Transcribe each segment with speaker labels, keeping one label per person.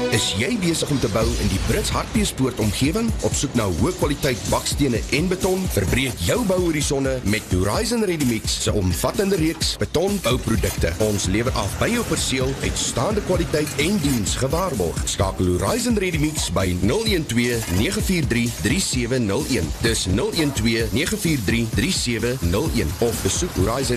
Speaker 1: Is jy besig om te bou in die Brits Hartbeespoort omgewing? Op soek na hoë kwaliteit bakstene en beton? Verbreek jou bouhorisonne met Horizon Ready-Mix se omvattende reeks betonbouprodukte. Ons lewer af by jou perseel uitstaande kwaliteit en diens gewaarborg. Skakel Horizon Ready-Mix by 012 943 3701. Dis 012 943 3701 of besoek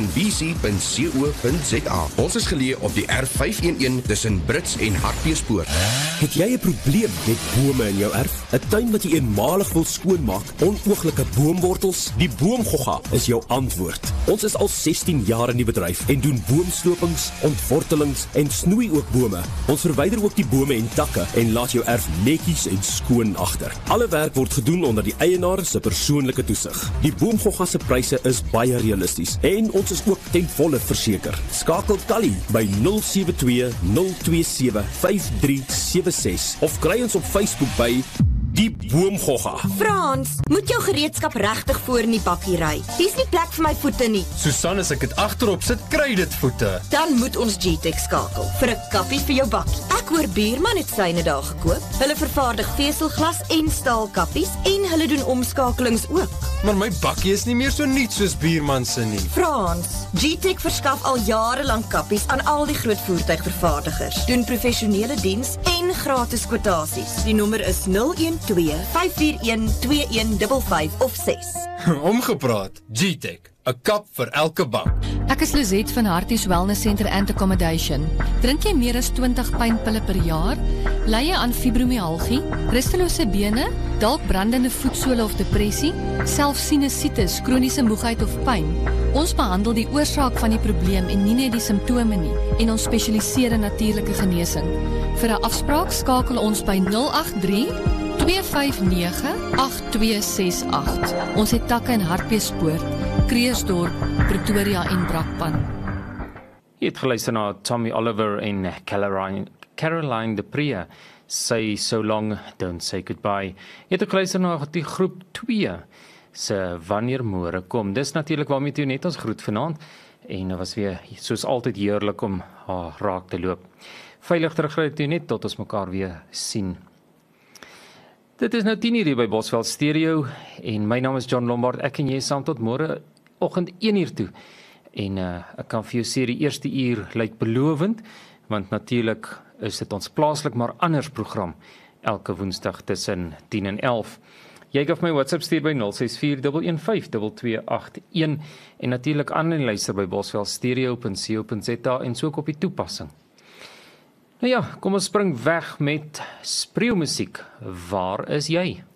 Speaker 1: horizonbc.co.za. Ons is geleë op die R511 tussen Brits en Hartbeespoort.
Speaker 2: Het jy 'n probleem met bome in jou erf? 'n Tuin wat jy eenmalig wil skoonmaak, onooglike boomwortels? Die Boomgogga is jou antwoord. Ons is al 16 jaar in die bedryf en doen boomslopings, ontwortelings en snoei ook bome. Ons verwyder ook die bome en takke en laat jou erf netjies en skoon agter. Alle werk word gedoen onder die eienaar se persoonlike toesig. Die Boomgogga se pryse is baie realisties en ons is ook ten volle verseker. Skakel Tally by 072 027 5376 of kry ons op Facebook by Die Boomgogga.
Speaker 3: Frans, moet jou gereedskap regtig voor in die bakkie ry. Dis nie plek vir my voete nie.
Speaker 4: Susan, as ek dit agterop sit, kry dit voete.
Speaker 3: Dan moet ons GTEC skakel vir 'n kappie vir jou bakkie. Ek hoor buurman het syne daar gekoop. Hulle vervaardig veselglas en staalkappies en hulle doen omskakelings ook.
Speaker 4: Maar my bakkie is nie meer so nuut soos buurman se nie.
Speaker 3: Frans, GTEC verskaf al jare lank kappies aan al die groot voertuigvervaardigers. Doen professionele diens en gratis kwotasies. Die nommer is 012 541 2155 of 6.
Speaker 4: Omgepraat, GTEC, 'n kap vir elke bak.
Speaker 5: Ek is Lizette van Harties Wellness Center and Accommodation. Drink jy meer as 20 pynpille per jaar? Ly jy aan fibromyalgie, rustelose bene, dalk brandende voetsole of depressie, selfs sinusitis, kroniese moegheid of pyn? Ons behandel die oorsaak van die probleem en nie net die simptome nie, en ons spesialiseer in natuurlike genesing. Vir 'n afspraak skakel ons by 083 259 8268. Ons het takke in Hartbeespoort, Kreersdorp, Pretoria en Brakpan.
Speaker 6: Jy het geluister na Tommy Oliver en Caroline de Pree, Say So Long, Don't Say Goodbye. Jy het ook geluister na die groep 2 se Wanneer Môre Kom. Dis natuurlik waarmee toe net ons groet vanaand en dit was weer soos altyd heerlik om haar raak te loop. Veilig terugry toe net tot ons mekaar weer sien. Dit is nou 10:00 hier by Bosveld Stereo en my naam is John Lombard. Ek en jy saam tot môre oggend 1:00 toe. En ek kan vir jou sê die eerste uur lyk belovend, want natuurlik is dit ons plaaslik maar anders program elke woensdag tussen 10 en 11. Jy kan my WhatsApp stuur by 0641152281 en natuurlik aanlyn luister by bosveldstereo.co.za en so ook op die toepassing. Nou ja, kom ons spring weg met spreeuwmusiek. Waar is jy?